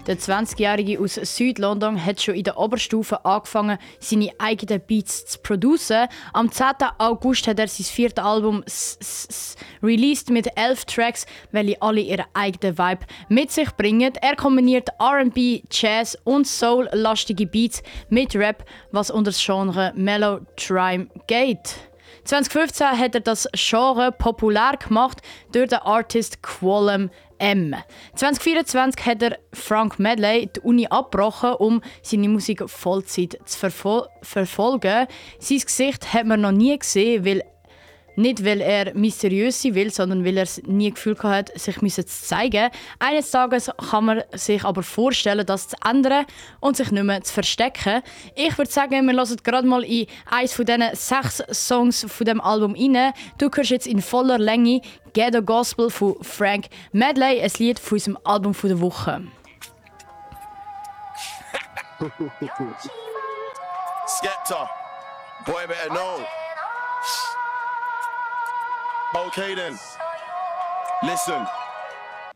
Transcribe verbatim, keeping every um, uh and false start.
Der zwanzigjährige aus Südlondon hat schon in der Oberstufe angefangen, seine eigenen Beats zu produzieren. Am zehnten August hat er sein viertes Album S -S -S released mit elf Tracks, welche alle ihren eigenen Vibe mit sich bringen. Er kombiniert R and B, Jazz und Soul-lastige Beats mit Rap, was unter das Genre Mellow Trime geht. zwanzig fünfzehn hat er das Genre populär gemacht durch den Artist Qualm M. zwanzig vierundzwanzig hat er Frank Medley die Uni abgebrochen, um seine Musik Vollzeit zu verfol verfolgen. Sein Gesicht hat man noch nie gesehen, weil nicht weil er mysteriös sein will, sondern weil er es nie Gefühl hatte, sich zu zeigen. Eines Tages kann man sich aber vorstellen, das zu ändern und sich nicht mehr zu verstecken. Ich würde sagen, wir hören gerade mal in eines von diesen sechs Songs von dem Album rein. Du hörst jetzt in voller Länge «Ghetto Gospel» von Frank Medley, ein Lied von unserem Album von der Woche. Skepta, boy better know. Okay then, listen.